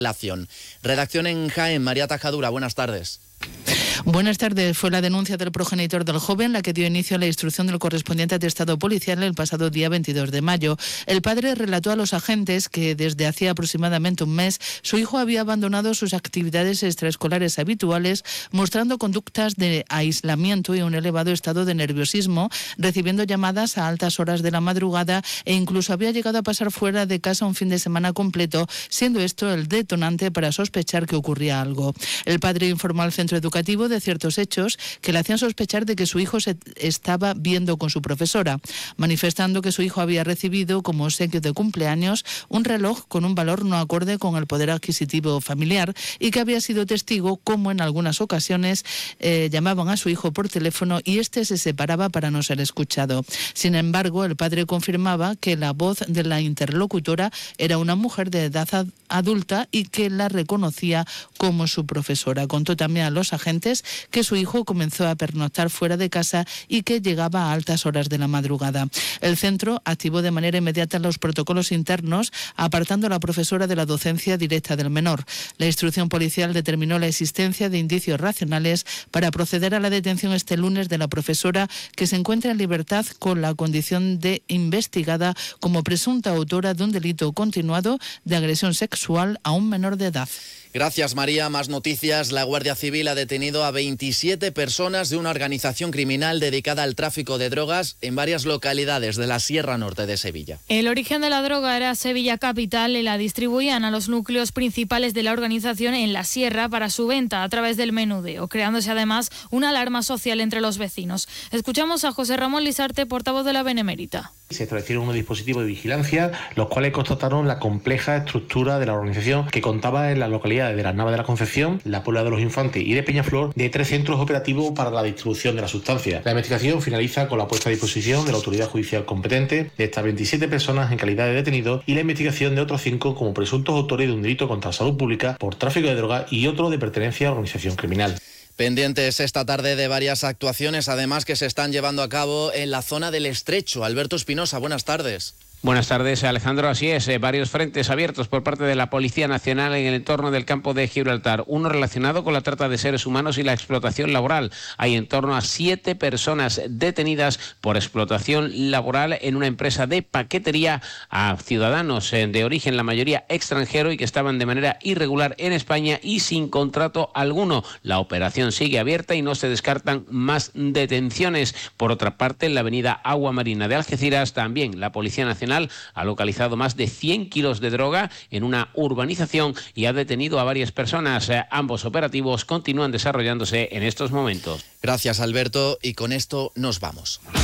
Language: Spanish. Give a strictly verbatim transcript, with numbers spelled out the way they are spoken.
relación. Redacción en Jaén, María Tajadura, buenas tardes. Buenas tardes. Fue la denuncia del progenitor del joven la que dio inicio a la instrucción del correspondiente atestado policial el pasado día veintidós de mayo. El padre relató a los agentes que desde hacía aproximadamente un mes su hijo había abandonado sus actividades extraescolares habituales, mostrando conductas de aislamiento y un elevado estado de nerviosismo, recibiendo llamadas a altas horas de la madrugada e incluso había llegado a pasar fuera de casa un fin de semana completo, siendo esto el detonante para sospechar que ocurría algo. El padre informó al centro educativo de ciertos hechos que le hacían sospechar de que su hijo se estaba viendo con su profesora, manifestando que su hijo había recibido como obsequio de cumpleaños un reloj con un valor no acorde con el poder adquisitivo familiar y que había sido testigo como en algunas ocasiones eh, llamaban a su hijo por teléfono y éste se separaba para no ser escuchado. Sin embargo, el padre confirmaba que la voz de la interlocutora era una mujer de edad adulta y que la reconocía como su profesora. Contó también a los agentes que su hijo comenzó a pernoctar fuera de casa y que llegaba a altas horas de la madrugada. El centro activó de manera inmediata los protocolos internos, apartando a la profesora de la docencia directa del menor. La instrucción policial determinó la existencia de indicios racionales para proceder a la detención este lunes de la profesora, que se encuentra en libertad con la condición de investigada como presunta autora de un delito continuado de agresión sexual a un menor de edad. Gracias, María. Más noticias. La Guardia Civil ha detenido a veintisiete personas de una organización criminal dedicada al tráfico de drogas en varias localidades de la Sierra Norte de Sevilla. El origen de la droga era Sevilla Capital y la distribuían a los núcleos principales de la organización en la Sierra para su venta a través del menudeo, creándose además una alarma social entre los vecinos. Escuchamos a José Ramón Lisarte, portavoz de la Benemérita. Se establecieron unos dispositivos de vigilancia, los cuales constataron la compleja estructura de la organización, que contaba en las localidades de Las Navas de la Concepción, La Puebla de los Infantes y de Peñaflor de tres centros operativos para la distribución de la sustancia. La investigación finaliza con la puesta a disposición de la autoridad judicial competente de estas veintisiete personas en calidad de detenidos y la investigación de otros cinco como presuntos autores de un delito contra la salud pública por tráfico de drogas y otro de pertenencia a organización criminal. Pendientes esta tarde de varias actuaciones, además, que se están llevando a cabo en la zona del Estrecho. Alberto Espinosa, buenas tardes. Buenas tardes, Alejandro. Así es, eh, varios frentes abiertos por parte de la Policía Nacional en el entorno del campo de Gibraltar. Uno relacionado con la trata de seres humanos y la explotación laboral. Hay en torno a siete personas detenidas por explotación laboral en una empresa de paquetería a ciudadanos eh, de origen, la mayoría extranjero, y que estaban de manera irregular en España y sin contrato alguno. La operación sigue abierta y no se descartan más detenciones. Por otra parte, en la avenida Agua Marina de Algeciras, también la Policía Nacional ha localizado más de cien kilos de droga en una urbanización y ha detenido a varias personas. Ambos operativos continúan desarrollándose en estos momentos. Gracias, Alberto, y con esto nos vamos.